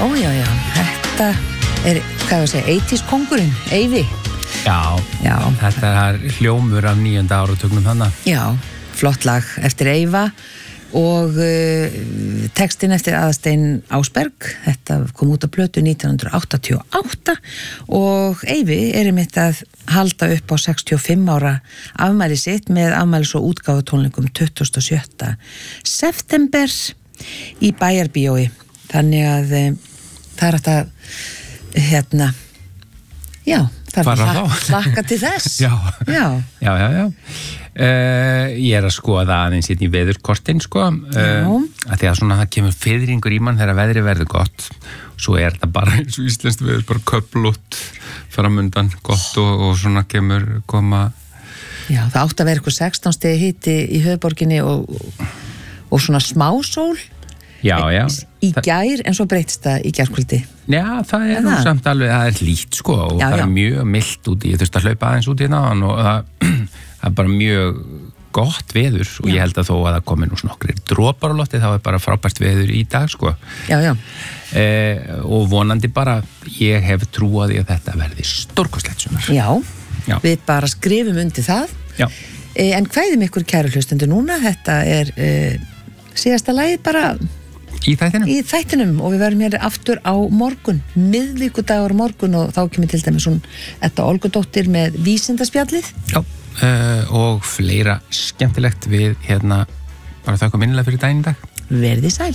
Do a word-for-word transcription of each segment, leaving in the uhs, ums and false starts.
Já, já, já, þetta er, hvað ég segja, eighties kóngurinn, Eyvi. Já, já, þetta er hljómur af níunda áratugnum þannig. Já, flott lag eftir Eyva og uh, textin eftir Aðalstein Ásberg. Þetta kom út á plötu nítján hundruð áttatíu og átta og Eyvi er einmitt að halda upp á sextíu og fimm ára afmæli sitt með afmælis- og útgáfutónleikum tuttugasta og sjötta september í Bæjarbíói. Þannig að um, það er hægt að hérna, já, það er að hlakka til þess. Já, já, já, já. já. Uh, ég er að skoða aðeins í veðurkortin, sko, uh, að því að svona það kemur fiðringur í mann þegar veðri verður gott. Svo er þetta bara eins og íslenskt veður, bara köflótt framundan, gott og, og svona kemur koma. Já, það átti að vera eitthvað sextán stigi hiti í höfuðborginni og, og svona smásól. Já, já. Í gær, en svo breytist það í gærkvöldi. Já, það er nú samt alveg, það er lít, sko, og já, það já. er mjög mildt úti. Ég þurfti að hlaupa aðeins út í náðan og það, það er bara mjög gott veður og já. Ég held að þó að það komi nú nokkrir dropar á loftið, þá er bara frábært veður í dag, sko. Já, já. Eh, og vonandi bara, ég hef trúað í að þetta verði stórkostlegt sumar. Já, já, við bara skrifum undir það. Já. Eh, en hvaðum ykkur kæru hlustendur núna? Þetta er eh, síðasta lagið bara... Í þættinum? Í þættinum og við verðum hér aftur á morgun, miðvikudagur morgun og þá kemur til dæmis hún Edda Olgudóttir með vísindaspjallið. Já, uh, og fleira skemmtilegt við hérna, bara þakka minnilega fyrir daginn í dag. Verði sæl.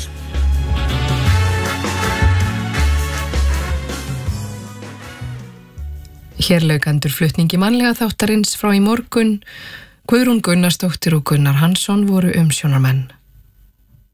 Hér lauk endurflutningi mannlega þáttarins frá í morgun. Guðrún Gunnarsdóttir og Gunnar Hansson voru umsjónarmenn.